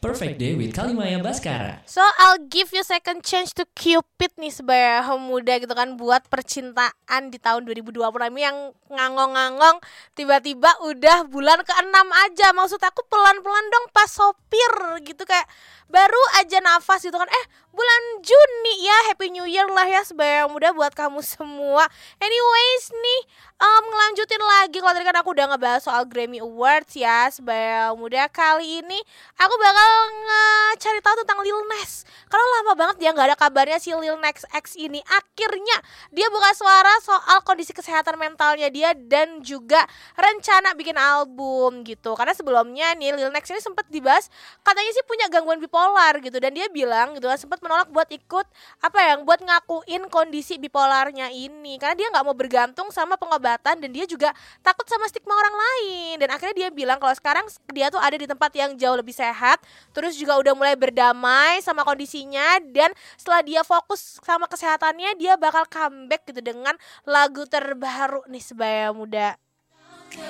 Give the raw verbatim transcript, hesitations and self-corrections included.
Perfect Day with Kalimaya Baskara. So I'll give you second chance to Cupid nih sebagai muda gitu kan, buat percintaan di tahun dua ribu dua puluh ini yang ngangong-ngangong tiba-tiba udah bulan keenam aja. Maksud aku pelan-pelan dong pas sopir gitu, kayak baru aja nafas gitu kan, eh bulan Juni ya, Happy New Year lah ya sebagai muda buat kamu semua. Anyways nih, um, ngelanjutin lagi, kalau tadi kan aku udah ngebahas soal Grammy Awards ya sebagai muda, kali ini aku bakal nge-cari tahu tentang Lil Nas. Karena lama banget dia gak ada kabarnya si Lil Nas X ini. Akhirnya dia buka suara soal kondisi kesehatan mentalnya dia dan juga rencana bikin album gitu. Karena sebelumnya nih Lil Nas ini sempat dibahas katanya sih punya gangguan bipolar gitu, dan dia bilang gitu kan sempat menolak buat ikut apa ya, buat ngakuin kondisi bipolarnya ini karena dia nggak mau bergantung sama pengobatan dan dia juga takut sama stigma orang lain. Dan akhirnya dia bilang kalau sekarang dia tuh ada di tempat yang jauh lebih sehat, terus juga udah mulai berdamai sama kondisinya, dan setelah dia fokus sama kesehatannya dia bakal comeback gitu dengan lagu terbaru nih sebaya muda.